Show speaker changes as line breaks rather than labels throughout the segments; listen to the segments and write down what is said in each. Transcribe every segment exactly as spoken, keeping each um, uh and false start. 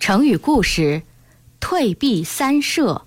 成语故事：退避三舍。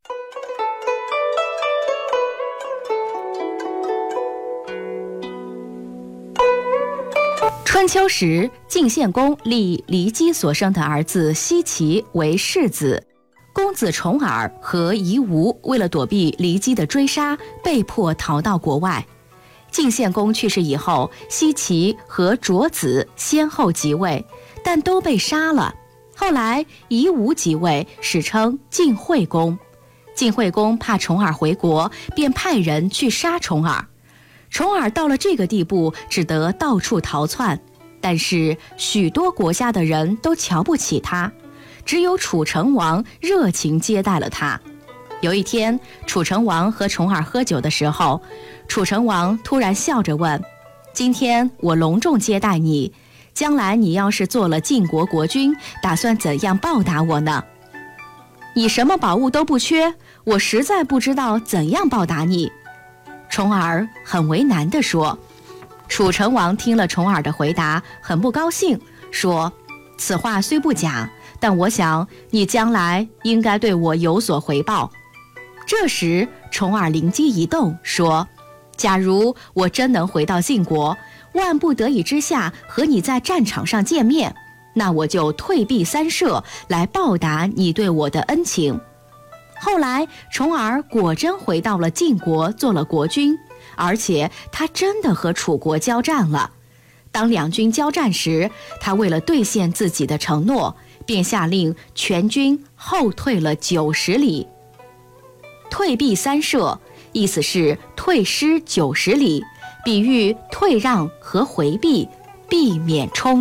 春秋时，晋献公立骊姬所生的儿子奚齐为世子，公子重耳和夷吾为了躲避骊姬的追杀，被迫逃到国外。晋献公去世以后，奚齐和卓子先后即位，但都被杀了。后来夷吾即位，史称晋惠公。晋惠公怕重耳回国，便派人去杀重耳。重耳到了这个地步，只得到处逃窜，但是许多国家的人都瞧不起他，只有楚成王热情接待了他。有一天，楚成王和重耳喝酒的时候，楚成王突然笑着问：今天我隆重接待你，将来你要是做了晋国国君，打算怎样报答我呢？你什么宝物都不缺，我实在不知道怎样报答你。重耳很为难地说。楚成王听了重耳的回答，很不高兴，说：此话虽不假，但我想你将来应该对我有所回报。这时重耳灵机一动，说：假如我真能回到晋国，万不得已之下和你在战场上见面，那我就退避三舍，来报答你对我的恩情。后来重耳果真回到了晋国，做了国君，而且他真的和楚国交战了。当两军交战时，他为了兑现自己的承诺，便下令全军后退了九十里。退避三舍意思是退师九十里，比喻退让和回避，避免冲